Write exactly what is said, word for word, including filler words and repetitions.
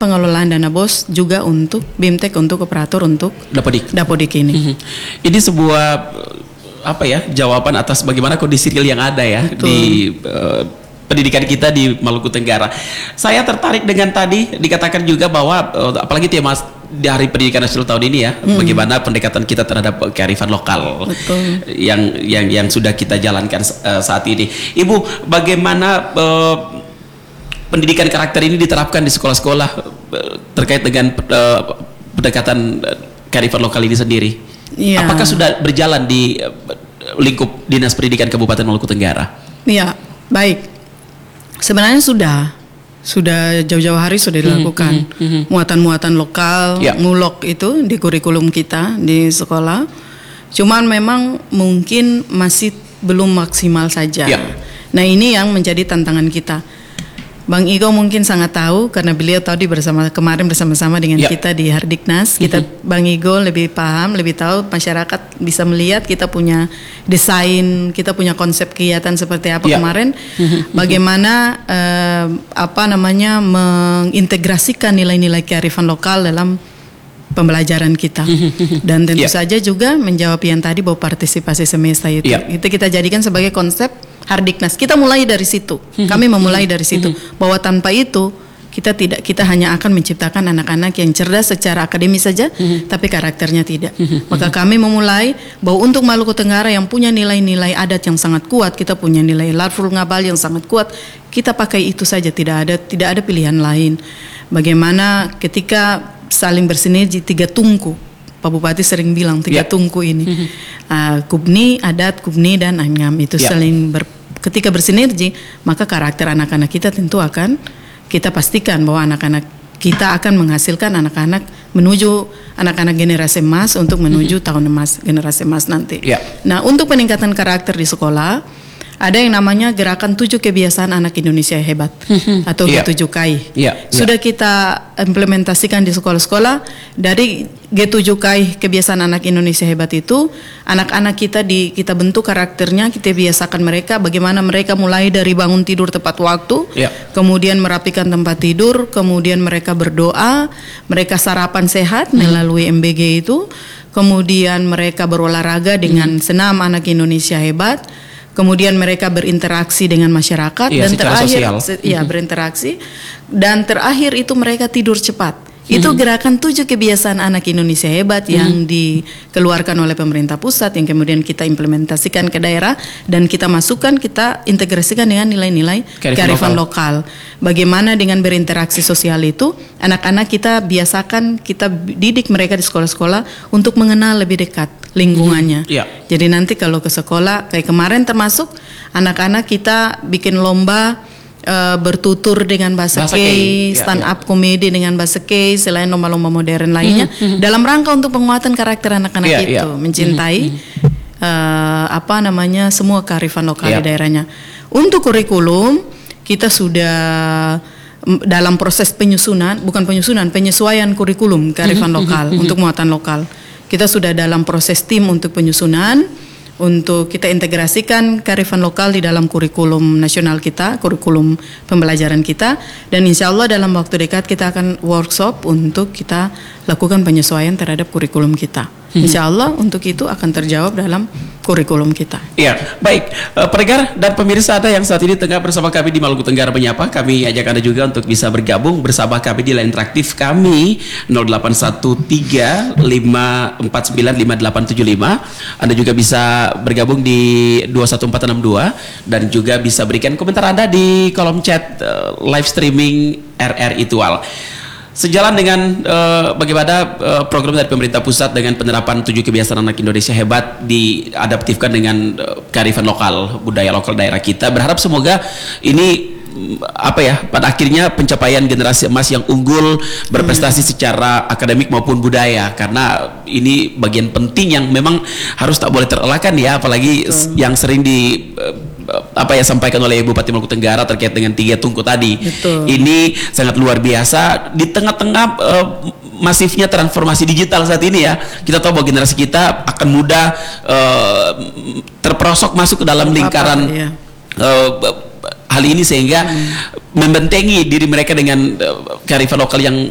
pengelolaan dana BOS juga untuk BIMTEK, untuk operator, untuk Dapodik. Dapodik ini. Mm-hmm. Ini sebuah apa ya jawaban atas bagaimana kondisi real yang ada ya. Betul. Di uh, pendidikan kita di Maluku Tenggara. Saya tertarik dengan tadi dikatakan juga bahwa uh, apalagi tema di Hari Pendidikan Nasional tahun ini ya, hmm. bagaimana pendekatan kita terhadap kearifan lokal. Betul. yang yang yang sudah kita jalankan uh, saat ini. Ibu, bagaimana uh, pendidikan karakter ini diterapkan di sekolah-sekolah uh, terkait dengan uh, pendekatan uh, kearifan lokal ini sendiri? Ya. Apakah sudah berjalan di uh, lingkup Dinas Pendidikan Kabupaten Maluku Tenggara? Iya, baik. Sebenarnya sudah. Sudah jauh-jauh hari sudah dilakukan mm-hmm, mm-hmm. muatan-muatan lokal, yeah. ngulok itu di kurikulum kita di sekolah. Cuman memang mungkin masih belum maksimal saja. Yeah. Nah, ini yang menjadi tantangan kita. Bang Igo mungkin sangat tahu karena beliau tadi bersama kemarin bersama-sama dengan yeah. kita di Hardiknas. Kita mm-hmm. Bang Igo lebih paham, lebih tahu, masyarakat bisa melihat kita punya desain, kita punya konsep kegiatan seperti apa yeah. kemarin. Mm-hmm. Bagaimana eh, apa namanya mengintegrasikan nilai-nilai kearifan lokal dalam pembelajaran kita. Dan tentu yeah. saja juga menjawab yang tadi bahwa partisipasi semesta itu. Yeah. Itu kita jadikan sebagai konsep Hardiknas. Kita mulai dari situ. Kami memulai dari situ bahwa tanpa itu kita tidak kita hanya akan menciptakan anak-anak yang cerdas secara akademis saja, tapi karakternya tidak. Maka kami memulai bahwa untuk Maluku Tenggara yang punya nilai-nilai adat yang sangat kuat, kita punya nilai Larful Ngabal yang sangat kuat, kita pakai itu saja, tidak ada tidak ada pilihan lain. Bagaimana ketika saling bersinergi tiga tungku. Pak Bupati sering bilang tiga yeah. tungku ini, mm-hmm. uh, Kubni, Adat, Kubni dan Anyam itu yeah. saling ber, ketika bersinergi, maka karakter anak-anak kita tentu akan kita pastikan bahwa anak-anak kita akan menghasilkan anak-anak menuju anak-anak generasi emas untuk menuju mm-hmm. tahun emas generasi emas nanti. Yeah. Nah, untuk peningkatan karakter di sekolah ada yang namanya gerakan tujuh kebiasaan anak Indonesia hebat mm-hmm. atau yeah. G tujuh K I. Yeah. Sudah yeah. kita implementasikan di sekolah-sekolah. Dari G tujuh K I kebiasaan anak Indonesia hebat itu, anak-anak kita di kita bentuk karakternya, kita biasakan mereka bagaimana mereka mulai dari bangun tidur tepat waktu, yeah. kemudian merapikan tempat tidur, kemudian mereka berdoa, mereka sarapan sehat mm-hmm. melalui M B G itu, kemudian mereka berolahraga dengan mm-hmm. senam anak Indonesia hebat. Kemudian mereka berinteraksi dengan masyarakat iya, dan terakhir se- ya berinteraksi dan terakhir itu mereka tidur cepat. Itu gerakan tujuh kebiasaan anak Indonesia hebat mm-hmm. yang dikeluarkan oleh pemerintah pusat yang kemudian kita implementasikan ke daerah dan kita masukkan, kita integrasikan dengan nilai-nilai kearifan lokal. lokal. Bagaimana dengan berinteraksi sosial itu anak-anak kita biasakan, kita didik mereka di sekolah-sekolah untuk mengenal lebih dekat lingkungannya. Mm-hmm. Yeah. Jadi nanti kalau ke sekolah kayak kemarin termasuk anak-anak kita bikin lomba Uh, bertutur dengan bahasa Kei, stand up ya, ya. komedi dengan bahasa Kei, selain lomba-lomba modern lainnya, mm-hmm. dalam rangka untuk penguatan karakter anak-anak yeah, itu, yeah. mencintai mm-hmm. uh, apa namanya semua kearifan lokal yeah. di daerahnya. Untuk kurikulum kita sudah dalam proses penyusunan, bukan penyusunan, penyesuaian kurikulum kearifan mm-hmm. lokal mm-hmm. untuk muatan lokal. Kita sudah dalam proses tim untuk penyusunan. Untuk kita integrasikan kearifan lokal di dalam kurikulum nasional kita, kurikulum pembelajaran kita, dan insya Allah dalam waktu dekat kita akan workshop untuk kita lakukan penyesuaian terhadap kurikulum kita. Insya Allah untuk itu akan terjawab dalam kurikulum kita. Iya, baik. Uh, pendengar dan pemirsa ada yang saat ini tengah bersama kami di Maluku Tenggara Menyapa. Kami ajak Anda juga untuk bisa bergabung bersama kami di line interaktif kami nol delapan satu tiga lima empat sembilan lima delapan tujuh lima. Anda juga bisa bergabung di dua satu empat enam dua dan juga bisa berikan komentar Anda di kolom chat uh, live streaming R R Itual. Sejalan dengan uh, bagaimana uh, program dari pemerintah pusat dengan penerapan tujuh kebiasaan anak Indonesia hebat diadaptifkan dengan uh, kearifan lokal, budaya lokal daerah kita. Berharap semoga ini apa ya, pada akhirnya pencapaian generasi emas yang unggul, berprestasi hmm. secara akademik maupun budaya, karena ini bagian penting yang memang harus tak boleh terelakkan ya, apalagi hmm. yang sering di apa ya sampaikan oleh Bupati Maluku Tenggara terkait dengan tiga tungku tadi. Betul. Ini sangat luar biasa di tengah-tengah uh, masifnya transformasi digital saat ini ya. Kita tahu bahwa generasi kita akan mudah uh, terperosok masuk ke dalam lingkaran apa, ya. uh, hal ini sehingga hmm. membentengi diri mereka dengan uh, kearifan lokal yang